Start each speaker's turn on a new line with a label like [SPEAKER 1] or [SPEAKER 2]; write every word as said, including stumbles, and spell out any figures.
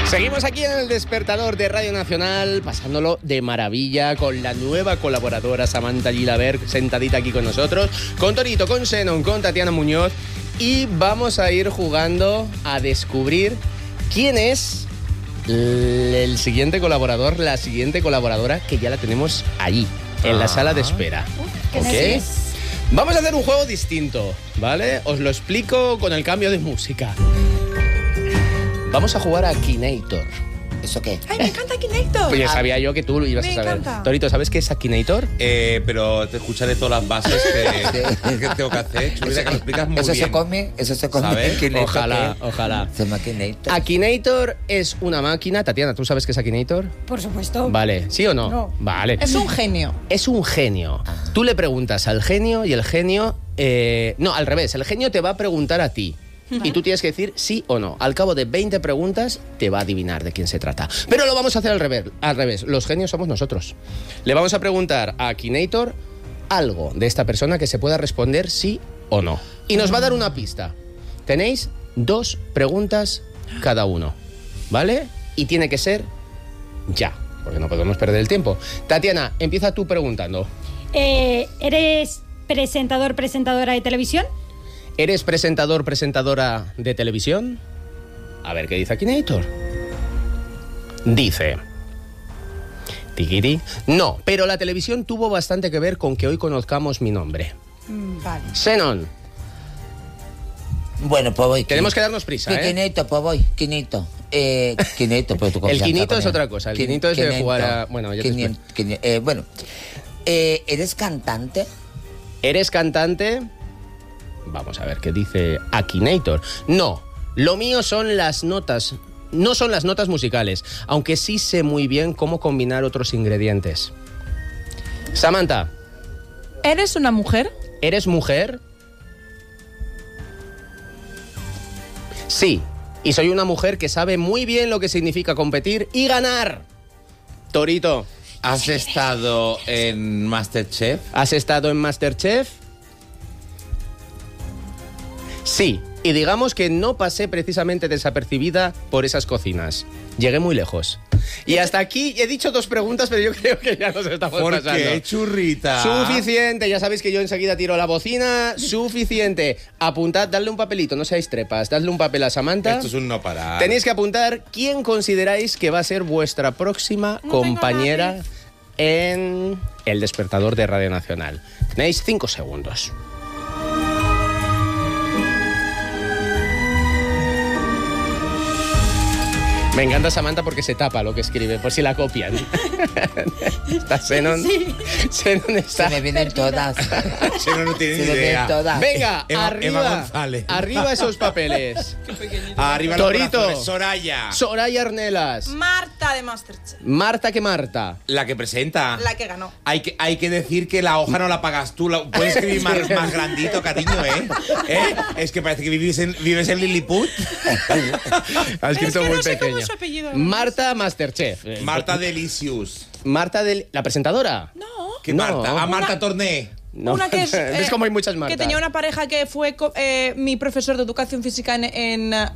[SPEAKER 1] Seguimos aquí en el Despertador de Radio Nacional, pasándolo de maravilla con la nueva colaboradora Samantha Gilaber, sentadita aquí con nosotros, con Torito, con Xenon, con Tatiana Muñoz, y vamos a ir jugando a descubrir quién es el siguiente colaborador, la siguiente colaboradora, que ya la tenemos allí, en ah. la sala de espera.
[SPEAKER 2] ¿Qué
[SPEAKER 1] ¿Ok? Vamos a hacer un juego distinto, ¿vale? Os lo explico con el cambio de música. Vamos a jugar a Akinator.
[SPEAKER 2] ¿Eso qué?
[SPEAKER 3] ¡Ay, me encanta Akinator!
[SPEAKER 1] Pues ya sabía yo que tú lo ibas
[SPEAKER 3] me
[SPEAKER 1] a saber.
[SPEAKER 3] Encanta.
[SPEAKER 1] Torito, ¿sabes qué es Akinator?
[SPEAKER 4] Eh, pero te escucharé todas las bases que, que tengo que hacer. Chulita, que lo explicas muy
[SPEAKER 2] ¿Eso
[SPEAKER 4] bien.
[SPEAKER 2] se come? ¿Eso se come?
[SPEAKER 4] ¿Sabes?
[SPEAKER 2] Akinator,
[SPEAKER 1] Ojalá,
[SPEAKER 2] ¿qué?
[SPEAKER 1] ojalá.
[SPEAKER 2] Se llama Akinator.
[SPEAKER 1] Akinator es una máquina. Tatiana, ¿tú sabes qué es Akinator?
[SPEAKER 3] Por supuesto.
[SPEAKER 1] Vale, ¿sí o no?
[SPEAKER 3] No.
[SPEAKER 1] Vale.
[SPEAKER 3] Es un genio.
[SPEAKER 1] Es un genio. Tú le preguntas al genio y el genio... Eh, no, al revés. El genio te va a preguntar a ti. Y tú tienes que decir sí o no. Al cabo de veinte preguntas te va a adivinar de quién se trata. Pero lo vamos a hacer al revés. Al revés. Los genios somos nosotros. Le vamos a preguntar a Akinator algo de esta persona que se pueda responder sí o no. Y nos va a dar una pista. Tenéis dos preguntas cada uno, ¿vale? Y tiene que ser ya, porque no podemos perder el tiempo. Tatiana, empieza tú preguntando.
[SPEAKER 5] Eh, ¿Eres presentador, presentadora de televisión?
[SPEAKER 1] ¿Eres presentador, presentadora de televisión? A ver qué dice Akinator. Dice... Tiquiti. No, pero la televisión tuvo bastante que ver con que hoy conozcamos mi nombre.
[SPEAKER 3] Mm, vale.
[SPEAKER 1] Xenon.
[SPEAKER 2] Bueno, pues voy.
[SPEAKER 1] Tenemos que darnos prisa, ¿eh?
[SPEAKER 2] Quinito, pues voy. Quinito. Eh, quinito, pero tú
[SPEAKER 1] El quinito es otra cosa. El quinito es de jugar a... Bueno, yo te explico.
[SPEAKER 2] Eh, bueno, eh, ¿eres cantante?
[SPEAKER 1] ¿Eres cantante? Vamos a ver qué dice Akinator. No, lo mío son las notas. No son las notas musicales, aunque sí sé muy bien cómo combinar otros ingredientes. Samantha.
[SPEAKER 3] ¿Eres una mujer?
[SPEAKER 1] ¿Eres mujer? Sí, y soy una mujer que sabe muy bien lo que significa competir y ganar. Torito.
[SPEAKER 4] ¿Has estado en MasterChef?
[SPEAKER 1] ¿Has estado en MasterChef? Sí, y digamos que no pasé precisamente desapercibida por esas cocinas. Llegué muy lejos. Y hasta aquí he dicho dos preguntas, pero yo creo que ya nos estamos
[SPEAKER 4] ¿Por
[SPEAKER 1] pasando.
[SPEAKER 4] qué, churrita?
[SPEAKER 1] Suficiente, ya sabéis que yo enseguida tiro la bocina. Suficiente. Apuntad, dadle un papelito, no seáis trepas. Dadle un papel a Samantha.
[SPEAKER 4] Esto es un no parar.
[SPEAKER 1] Tenéis que apuntar quién consideráis que va a ser vuestra próxima
[SPEAKER 3] No
[SPEAKER 1] compañera en El Despertador de Radio Nacional. Tenéis cinco segundos. Me encanta Samantha porque se tapa lo que escribe, por si la copian. Está Xenon.
[SPEAKER 3] Sí.
[SPEAKER 1] Xenon está...
[SPEAKER 2] Se me vienen todas.
[SPEAKER 4] Xenon no tiene
[SPEAKER 2] Se
[SPEAKER 4] ni
[SPEAKER 2] me
[SPEAKER 4] idea.
[SPEAKER 2] vienen todas.
[SPEAKER 1] Venga,
[SPEAKER 4] Eva-
[SPEAKER 1] arriba.
[SPEAKER 4] Eva González.
[SPEAKER 1] Arriba esos papeles.
[SPEAKER 4] Arriba los
[SPEAKER 1] Torito.
[SPEAKER 4] corazones. Soraya.
[SPEAKER 1] Soraya Arnelas.
[SPEAKER 3] Marta de Masterchef.
[SPEAKER 1] Marta que Marta.
[SPEAKER 4] La que presenta.
[SPEAKER 3] La que ganó.
[SPEAKER 4] Hay que, hay que decir que la hoja no la pagas tú. La, puedes escribir más, más grandito, cariño, ¿eh? ¿eh? Es que parece que vives en, vives en Lilliput.
[SPEAKER 1] Ha escrito
[SPEAKER 3] Es que
[SPEAKER 1] muy
[SPEAKER 3] no sé cómo
[SPEAKER 1] pequeño.
[SPEAKER 3] es su apellido.
[SPEAKER 1] Marta Masterchef. Eh,
[SPEAKER 4] Marta Delicious.
[SPEAKER 1] Marta del... ¿La presentadora?
[SPEAKER 3] No.
[SPEAKER 4] ¿Qué
[SPEAKER 1] No.
[SPEAKER 4] Marta? A Marta
[SPEAKER 3] Una-
[SPEAKER 4] Torné.
[SPEAKER 1] No.
[SPEAKER 3] Una que es...
[SPEAKER 1] ¿Ves
[SPEAKER 3] eh,
[SPEAKER 1] cómo hay muchas Martas?
[SPEAKER 3] Que tenía una pareja que fue co- eh, mi profesor de educación física en, en,